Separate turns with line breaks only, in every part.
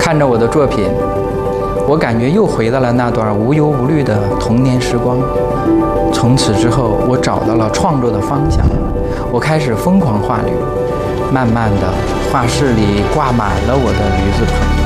看着我的作品，我感觉又回到了那段无忧无虑的童年时光。从此之后，我找到了创作的方向，我开始疯狂画驴，慢慢的，画室里挂满了我的驴子朋友。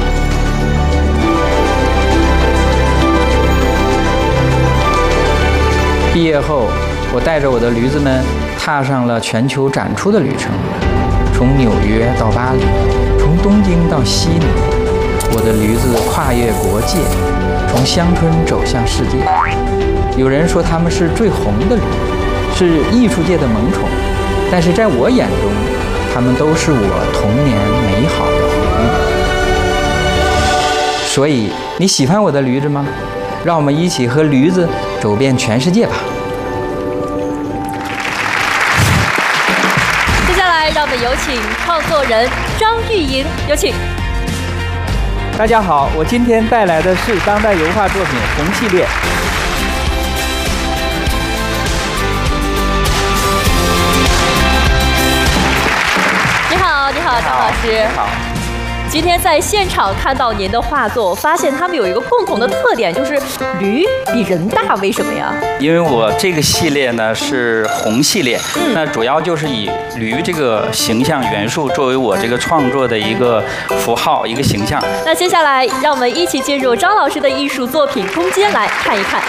毕业后，我带着我的驴子们踏上了全球展出的旅程，从纽约到巴黎，从东京到悉尼，我的驴子跨越国界，从乡村走向世界。有人说他们是最红的驴，是艺术界的萌宠，但是在我眼中，他们都是我童年美好的回忆。所以，你喜欢我的驴子吗？让我们一起和驴子走遍全世界吧！
接下来，让我们有请创作人张玉莹，有请。
大家好，我今天带来的是当代油画作品《红》系列。
你好，你好，张老师。
好。
今天在现场看到您的画作，发现他们有一个共同的特点，就是驴比人大，为什么呀？
因为我这个系列呢是红系列，那主要就是以驴这个形象元素作为我这个创作的一个符号，一个形象。
那接下来让我们一起进入张老师的艺术作品空间来看一看。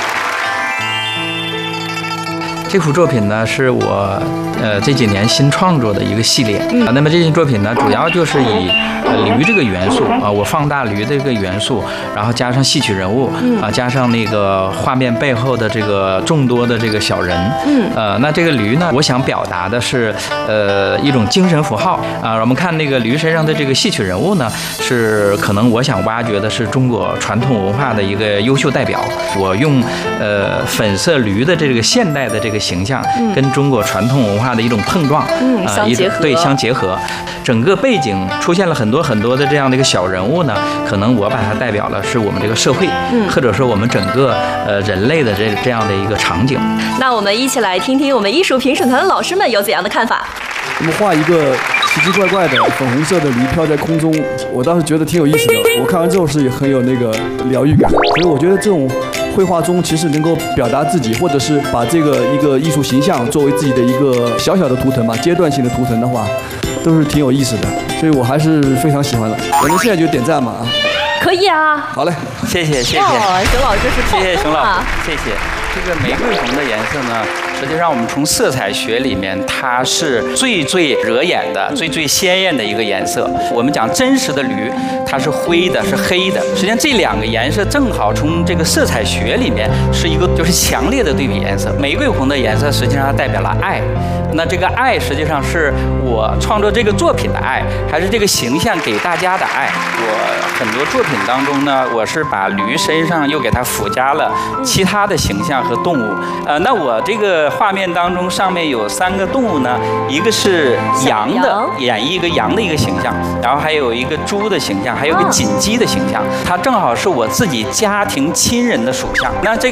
这幅作品呢是我这几年新创作的一个系列那么这件作品呢主要就是以驴这个元素我放大驴的这个元素，然后加上戏曲人物加上那个画面背后的这个众多的这个小人那这个驴呢，我想表达的是一种精神符号我们看那个驴身上的这个戏曲人物呢，是可能我想挖掘的是中国传统文化的一个优秀代表。我用粉色驴的这个现代的这个形象跟中国传统文化的一种碰撞相结合，整个背景出现了很多的这样的一个小人物呢，可能我把它代表了是我们这个社会或者说我们整个人类的这样的一个场景。
那我们一起来听听我们艺术评审团的老师们有怎样的看法。
我们画一个奇奇怪怪的粉红色的驴飘在空中，我当时觉得挺有意思的，我看完之后是很有那个疗愈感，所以我觉得这种绘画中其实能够表达自己，或者是把这个一个艺术形象作为自己的一个小小的图腾嘛，阶段性的图腾的话，都是挺有意思的，所以我还是非常喜欢的。我们现在就点赞嘛啊！
可以啊。
好嘞，
谢谢。
熊老师是
谢谢熊老师，谢谢。这个玫瑰红的颜色呢，实际上我们从色彩学里面，它是最惹眼的、最鲜艳的一个颜色。我们讲真实的驴，它是灰的，是黑的。实际上这两个颜色正好从这个色彩学里面是一个就是强烈的对比颜色。玫瑰红的颜色实际上它代表了爱，那这个爱实际上是我创作这个作品的爱，还是这个形象给大家的爱？我很多作品当中呢，我是把驴身上又给它附加了其他的形象和动物。那我这个画面当中上面有3个动物呢，一个是羊的，演绎一个羊的一个形象，然后还有一个猪的形象，还有一个锦鸡的形象，它正好是我自己家庭亲人的属相。那这